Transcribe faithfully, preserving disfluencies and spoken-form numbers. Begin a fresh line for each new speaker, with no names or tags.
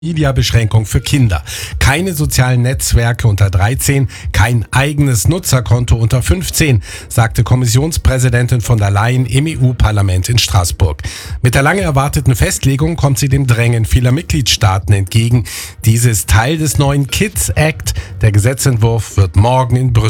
Media-Beschränkung für Kinder. Keine sozialen Netzwerke unter dreizehn, kein eigenes Nutzerkonto unter fünfzehn, sagte Kommissionspräsidentin von der Leyen im E U-Parlament in Straßburg. Mit der lange erwarteten Festlegung kommt sie dem Drängen vieler Mitgliedstaaten entgegen. Dies ist Teil des neuen Kids Act. Der Gesetzentwurf wird morgen in Brüssel